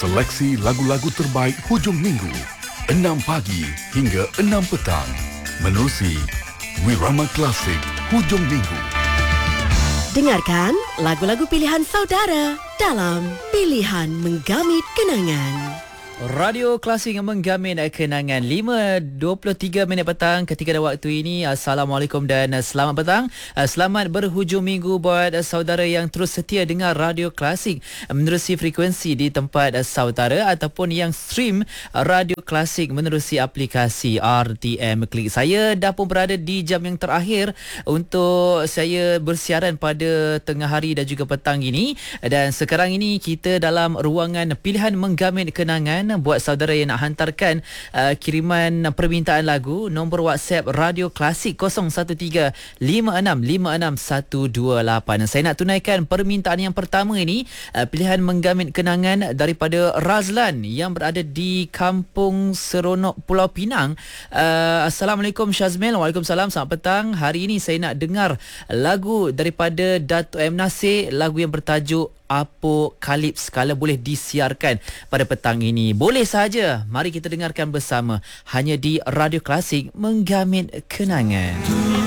Seleksi lagu-lagu terbaik hujung minggu 6 pagi hingga 6 petang menerusi Wirama Klasik hujung minggu. Dengarkan lagu-lagu pilihan saudara dalam Pilihan Menggamit Kenangan. Radio Klasik yang menggamin kenangan 5.23 minit petang ketika ada waktu ini. Assalamualaikum dan selamat petang. Selamat berhujung minggu buat saudara yang terus setia dengar Radio Klasik menerusi frekuensi di tempat saudara ataupun yang stream Radio Klasik menerusi aplikasi RTM Klik. Saya dah pun berada di jam yang terakhir untuk saya bersiaran pada tengah hari dan juga petang ini, dan sekarang ini kita dalam ruangan Pilihan Menggamit Kenangan. Buat saudara yang nak hantarkan kiriman permintaan lagu, nombor WhatsApp Radio Klasik 0135656128. Saya nak tunaikan permintaan yang pertama ini, Pilihan Menggamit Kenangan daripada Razlan yang berada di Kampung Seronok, Pulau Pinang. Assalamualaikum Syazmil. Waalaikumsalam, selamat petang. Hari ini saya nak dengar lagu daripada Dato' M. Nasir, lagu yang bertajuk Apokalips. Kalau boleh disiarkan pada petang ini, boleh saja. Mari kita dengarkan bersama hanya di Radio Klasik Menggamit Kenangan.